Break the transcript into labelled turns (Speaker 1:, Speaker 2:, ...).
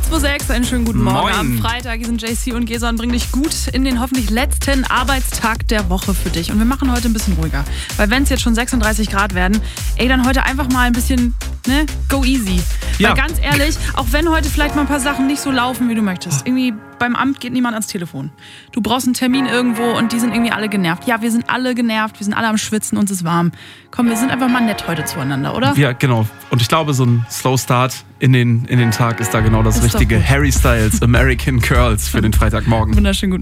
Speaker 1: 8.26 einen schönen guten Morgen.
Speaker 2: Moin.
Speaker 1: Am Freitag sind JC und Gesa und bringen dich gut in den hoffentlich letzten Arbeitstag der Woche für dich. Und wir machen heute ein bisschen ruhiger. Weil wenn es jetzt schon 36 Grad werden, dann heute einfach mal ein bisschen, go easy.
Speaker 2: Ja.
Speaker 1: Weil ganz ehrlich, auch wenn heute vielleicht mal ein paar Sachen nicht so laufen, wie du möchtest. Irgendwie beim Amt geht niemand ans Telefon. Du brauchst einen Termin irgendwo und die sind irgendwie alle genervt. Ja, wir sind alle genervt, wir sind alle am Schwitzen, uns ist warm. Komm, wir sind einfach mal nett heute zueinander, oder?
Speaker 2: Ja, genau. Und ich glaube, so ein Slow Start in den Tag ist da genau das
Speaker 1: Ist doch
Speaker 2: Richtige.
Speaker 1: gut.
Speaker 2: Harry Styles, American Girls für den Freitagmorgen.
Speaker 1: Wunderschön gut.